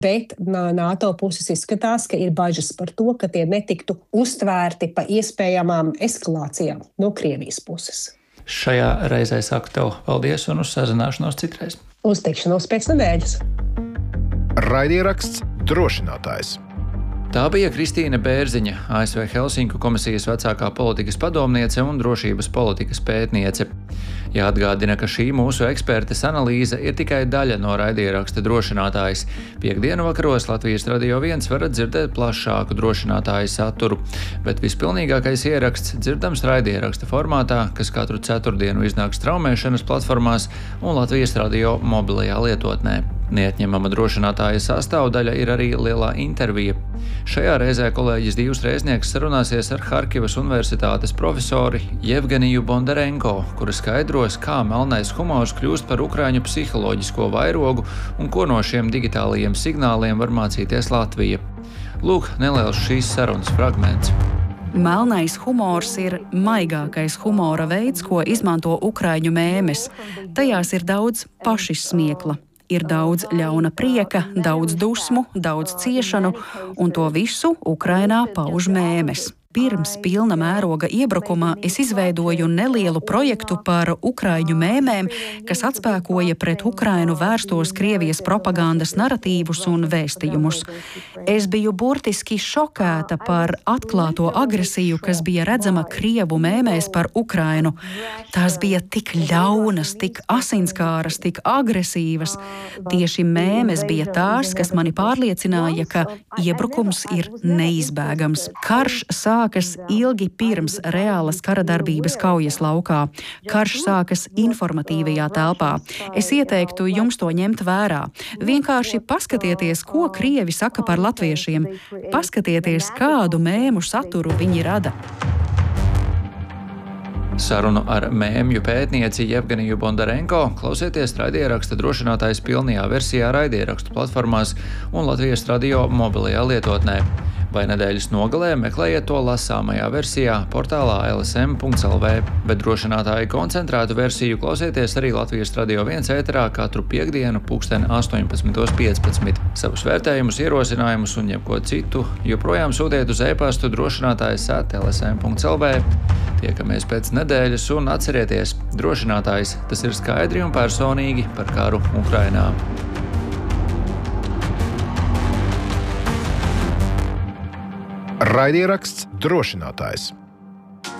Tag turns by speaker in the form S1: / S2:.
S1: Bet no NATO puses izskatās, ka ir bažas par to, ka tie netiktu uztvērti pa iespējamām eskalācijām no Krievijas puses.
S2: Šajā reizē saku tev paldies un uz sazināšanos citreiz.
S1: Uz tikšanos pēc nedēļas.
S3: Raidieraksts Drošinātājs.
S2: Tā bija Kristīne Bērziņa, ASV Helsinku komisijas vecākā politikas padomniece un drošības politikas pētniece. Jāatgādina, ka šī mūsu ekspertes analīze ir tikai daļa no raidieraksta Drošinātājs. Piektdienu vakaros Latvijas Radio 1 varat dzirdēt plašāku drošinātāju saturu, bet vispilnīgākais ieraksts dzirdams raidieraksta formātā, kas katru ceturtdienu iznāk straumēšanas platformās un Latvijas Radio mobilajā lietotnē. Neatņemama drošinātāja sastāvdaļa ir arī lielā intervija. Šajā reizē kolēģis Divs Rēznieks sarunāsies ar Harkivas universitātes profesori Jevgeniju Bondarenko, kura skaidros, kā melnais humors kļūst par ukraiņu psiholoģisko vairogu un ko no šiem digitālajiem signāliem var mācīties Latvija. Lūk, neliels šīs sarunas fragments.
S4: Melnais humors ir maigākais humora veids, ko izmanto ukraiņu mēmes. Tajās ir daudz pašizsmiekla. Ir daudz ļauna prieka, daudz dusmu, daudz ciešanu, un to visu Ukrainā pauž mēmes. Pirms pilna mēroga iebrukuma es izveidoju nelielu projektu par ukraiņu mēmēm, kas atspēkoja pret Ukrainu vērstos Krievijas propagandas naratīvus un vēstījumus. Es biju burtiski šokēta par atklāto agresiju, kas bija redzama Krievu mēmēs par Ukrainu. Tās bija tik ļaunas, tik asinskāras, tik agresīvas. Tieši mēmes bija tās, kas mani pārliecināja, ka iebrukums ir neizbēgams. Karš sākas ilgi pirms reālas karadarbības kaujas laukā. Karš sākas informatīvajā telpā. Es ieteiktu jums to ņemt vērā. Vienkārši paskatieties, ko Krievi saka par latviešiem. Paskatieties, kādu mēmu saturu viņi rada.
S2: Sarunu ar mēmju pētnieci Jevgeniju Bondarenko klausieties raidieraksta Drošinātājs pilnajā versijā raidierakstu platformās un Latvijas Radio mobilajā lietotnē. Vai nedēļas nogalē meklējiet to lasāmajā versijā portālā lsm.lv, bet drošinātāju koncentrētu versiju klausieties arī Latvijas Radio 1 ēterā katru piektdienu 18:15. Savus vērtējumus, ierosinājumus un jebko citu joprojām sūtiet uz e-pastu drošinātājs@lsm.lv. Tiekamies pēc nedēļas un atcerieties, drošinātājs tas ir skaidri un personīgi par karu Ukrainā.
S3: Raidieraksts Drošinātājs.